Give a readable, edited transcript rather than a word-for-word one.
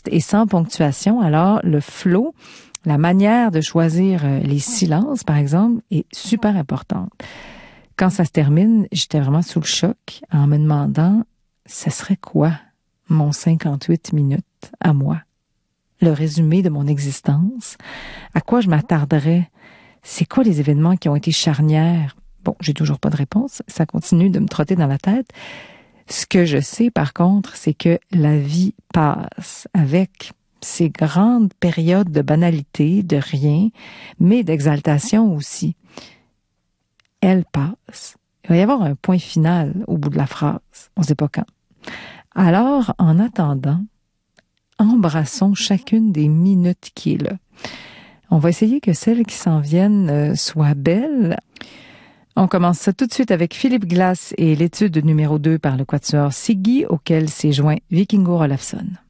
texte est sans ponctuation, alors le flow, la manière de choisir les silences, par exemple, est super importante. Quand ça se termine, j'étais vraiment sous le choc en me demandant, ce serait quoi mon 58 minutes à moi? Le résumé de mon existence? À quoi je m'attarderais? C'est quoi les événements qui ont été charnières? Bon, j'ai toujours pas de réponse. Ça continue de me trotter dans la tête. Ce que je sais, par contre, c'est que la vie passe avec ces grandes périodes de banalité, de rien, mais d'exaltation aussi. Elle passe. Il va y avoir un point final au bout de la phrase. On ne sait pas quand. Alors, en attendant, embrassons chacune des minutes qui est là. On va essayer que celles qui s'en viennent soient belles. On commence ça tout de suite avec Philippe Glass et l'étude numéro 2 par le quatuor Siggy, auquel s'est joint Vikingur Olafsson.